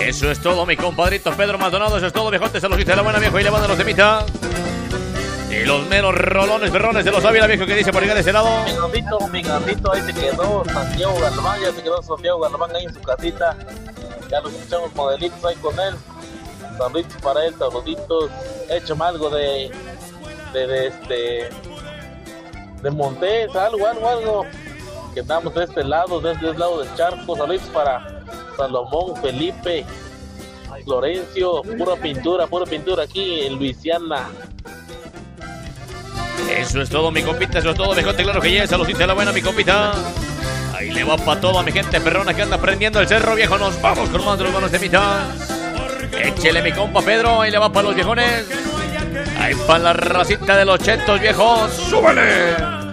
Eso es todo, mi compadrito Pedro Maldonado. Eso es todo, viejote. Se los dice la buena, viejo. Y le mandan los temitas. Y los meros rolones, berrones de los Ávila, viejo, que dice por llegar de ese lado. Mi gambito, ahí se quedó Santiago Galván, ya se quedó Santiago Galván ahí en su casita. Ya los escuchamos modelitos ahí con él. Saluditos para él, saluditos. Échame algo de Montes, algo. Que estamos de este lado del charco. Saluditos para Salomón, Felipe, Florencio, pura pintura aquí en Luisiana. Eso es todo, mi compita, eso es todo, viejote, claro que ya, saludita de la buena, mi compita. Ahí le va para toda mi gente perrona que anda prendiendo el cerro, viejo. Nos vamos con más de los buenos temitas. Échele, mi compa Pedro, ahí le va para los viejones. Ahí para la racita de los chetos, viejos. ¡Súbele!